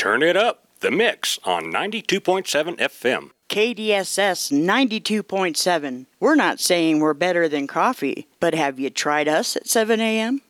Turn it up, The Mix on 92.7 FM. KDSS 92.7. We're not saying we're better than coffee, but have you tried us at 7 a.m.?